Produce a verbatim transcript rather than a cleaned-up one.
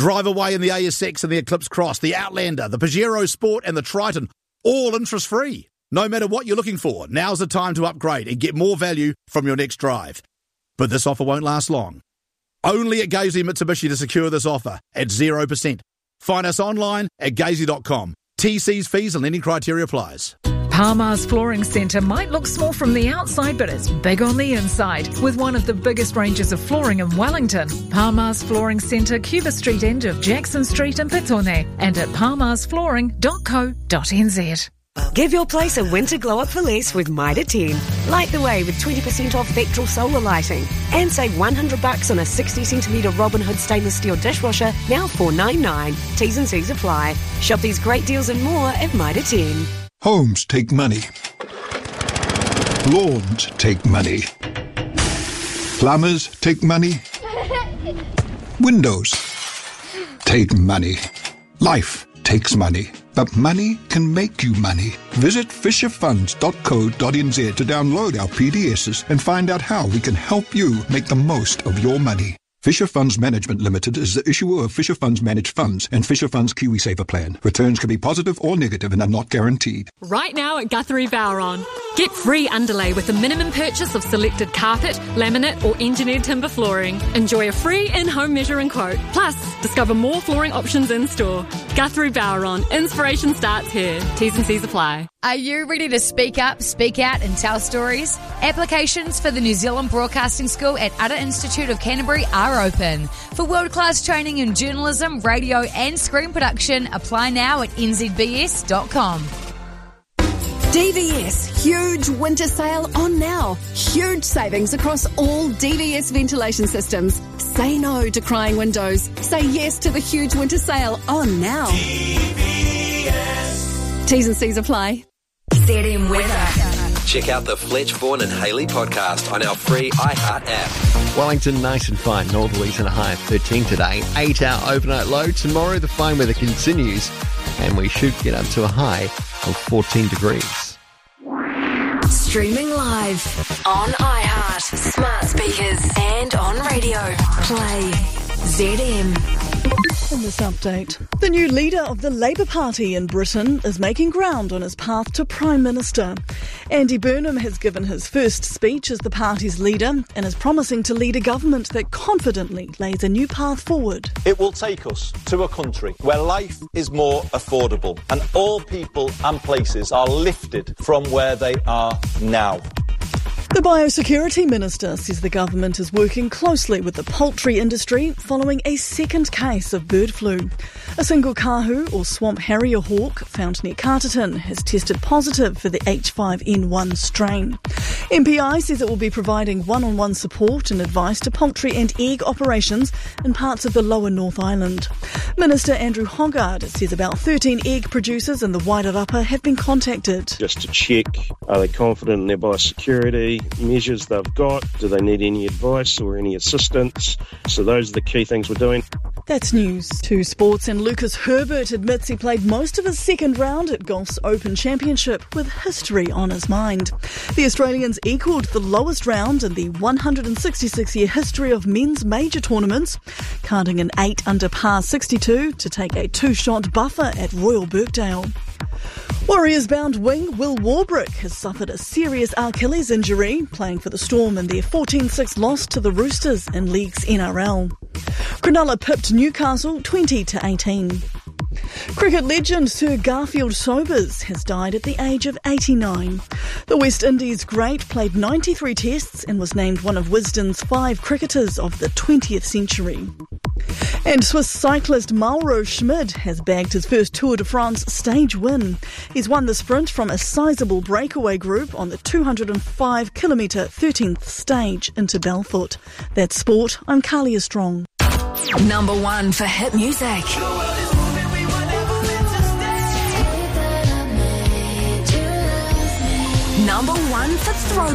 Drive away in the A S X and the Eclipse Cross, the Outlander, the Pajero Sport and the Triton, all interest-free. No matter what you're looking for, now's the time to upgrade and get more value from your next drive. But this offer won't last long. Only at Gazy Mitsubishi to secure this offer at zero percent. Find us online at gazy dot com. T Cs, fees and lending criteria applies. Palmar's Flooring Centre might look small from the outside, but it's big on the inside, with one of the biggest ranges of flooring in Wellington. Palmar's Flooring Centre, Cuba Street end of Jackson Street in Petone, and at palmars flooring dot co dot n z. Give your place a winter glow-up for less with Mitre ten. Light the way with twenty percent off Vectral solar lighting. And save one hundred bucks on a sixty centimetre Robin Hood stainless steel dishwasher, now four ninety-nine. T's and C's apply. Shop these great deals and more at Mitre ten. Homes take money. Lawns take money. Plumbers take money. Windows take money. Life takes money. But money can make you money. Visit fisher funds dot co dot n z to download our P D Ss and find out how we can help you make the most of your money. Fisher Funds Management Limited is the issuer of Fisher Funds Managed Funds and Fisher Funds KiwiSaver Plan. Returns can be positive or negative and are not guaranteed. Right now at Guthrie Bowron. Get free underlay with the minimum purchase of selected carpet, laminate or engineered timber flooring. Enjoy a free in-home measuring quote. Plus, discover more flooring options in store. Guthrie Bowron. Inspiration starts here. T's and C's apply. Are you ready to speak up, speak out and tell stories? Applications for the New Zealand Broadcasting School at Utter Institute of Canterbury are open. For world-class training in journalism, radio and screen production, apply now at n z b s dot com. D V S, huge winter sale on now. Huge savings across all D V S ventilation systems. Say no to crying windows. Say yes to the huge winter sale on now. D V S. T's and C's apply. Z M Weather. Check out the Fletch, Vaughan and Haley podcast on our free iHeart app. Wellington, nice and fine. Northerlies and a high of thirteen today. eight hour overnight low. Tomorrow, the fine weather continues, and we should get up to a high of fourteen degrees. Streaming live on iHeart, smart speakers, and on radio. Play Z M. In this update, the new leader of the Labour Party in Britain is making ground on his path to Prime Minister. Andy Burnham has given his first speech as the party's leader and is promising to lead a government that confidently lays a new path forward. It will take us to a country where life is more affordable and all people and places are lifted from where they are now. The Biosecurity Minister says the government is working closely with the poultry industry following a second case of bird flu. A single kahu or swamp harrier hawk found near Carterton has tested positive for the H five N one strain. M P I says it will be providing one-on-one support and advice to poultry and egg operations in parts of the lower North Island. Minister Andrew Hoggard says about thirteen egg producers in the Wairarapa have been contacted. Just to check, are they confident in their biosecurity measures they've got? Do they need any advice or any assistance? So those are the key things we're doing. That's news. To sports, and Lucas Herbert admits he played most of his second round at golf's Open Championship with history on his mind. The Australians equalled the lowest round in the one hundred sixty-six year history of men's major tournaments, carding an eight under par sixty-two to take a two-shot buffer at Royal Birkdale. Warriors-bound wing Will Warbrick has suffered a serious Achilles injury, playing for the Storm in their fourteen six loss to the Roosters in League's N R L. Cronulla pipped Newcastle twenty to eighteen. Cricket legend Sir Garfield Sobers has died at the age of eighty-nine. The West Indies great played ninety-three tests and was named one of Wisden's five cricketers of the twentieth century. And Swiss cyclist Mauro Schmid has bagged his first Tour de France stage win. He's won the sprint from a sizable breakaway group on the two hundred five kilometre thirteenth stage into Belfort. That's sport. I'm Kalia Strong. Number one for hit music. Number one for throw.